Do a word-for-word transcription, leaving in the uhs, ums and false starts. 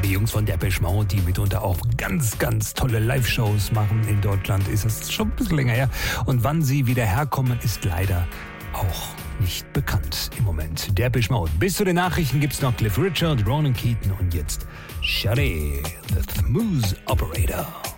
die Jungs von Depeche Mode, die mitunter auch ganz, ganz tolle Live-Shows machen in Deutschland, ist es schon ein bisschen länger her. Und wann sie wieder herkommen, ist leider auch nicht bekannt im Moment. Depeche Mode. Bis zu den Nachrichten gibt's noch Cliff Richard, Ronan Keaton und jetzt Shadi, the Smooth Operator.